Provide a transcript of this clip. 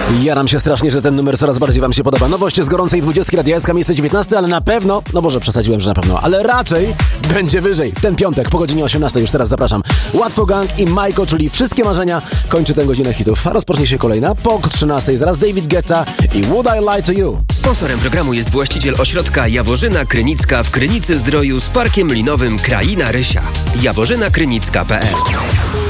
Jaram się strasznie, że ten numer coraz bardziej wam się podoba. Nowość z gorącej 20 Radia SK, miejsce 19, ale na pewno, no może przesadziłem, że na pewno, ale raczej będzie wyżej. Ten piątek po godzinie 18 już teraz zapraszam. Łatwo Gang i Majko, czyli Wszystkie Marzenia kończy tę godzinę hitów. A rozpocznie się kolejna po 13. Zaraz David Guetta i Would I Lie to You. Sponsorem programu jest właściciel ośrodka Jaworzyna Krynicka w Krynicy Zdroju z parkiem linowym Kraina Rysia. jaworzynakrynicka.pl